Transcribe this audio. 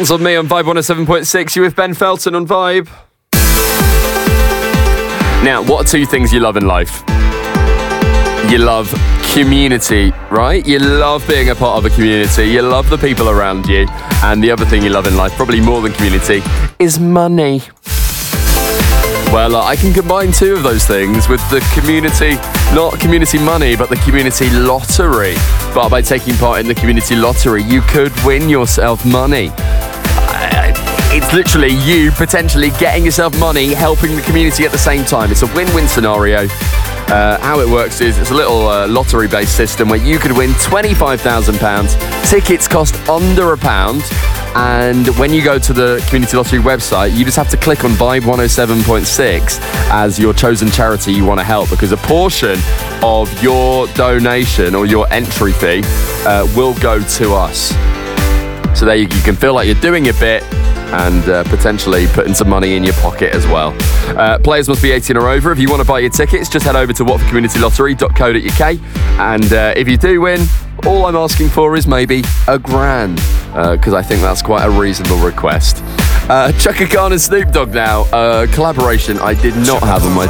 Hands on Me on Vibe 107.6. You with Ben Felton on Vibe. Now, what are two things you love in life? You love community, right? You love being a part of a community. You love the people around you. And the other thing you love in life, probably more than community, is money. Well, I can combine two of those things with the community, not community money, but the community lottery. But by taking part in the community lottery, you could win yourself money. It's literally you potentially getting yourself money, helping the community at the same time. It's a win-win scenario. How it works is it's a little lottery-based system where you could win £25,000. Tickets cost under £1. And when you go to the Community Lottery website, you just have to click on Vibe 107.6 as your chosen charity you want to help, because a portion of your donation or your entry fee will go to us. So there you can feel like you're doing your bit and potentially putting some money in your pocket as well. Players must be 18 or over. If you want to buy your tickets, just head over to watfordcommunitylottery.co.uk. And if you do win, all I'm asking for is maybe £1,000, because I think that's quite a reasonable request. Chaka Khan and Snoop Dogg now, collaboration I did not have on my